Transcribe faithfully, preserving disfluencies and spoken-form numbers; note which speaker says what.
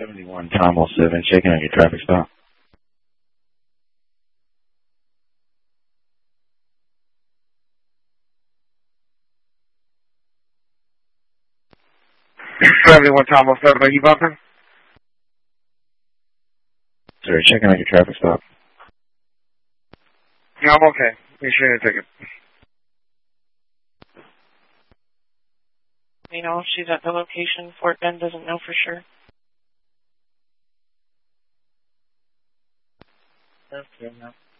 Speaker 1: seventy-one Tom oh seven, checking on your traffic stop.
Speaker 2: seventy-one Tom oh seven, are you bumping?
Speaker 1: Sir, checking on your traffic stop.
Speaker 2: Yeah, I'm okay. Make sure you take it.
Speaker 3: You know, if she's at the location, Fort Bend doesn't know for sure.
Speaker 2: Okay, now.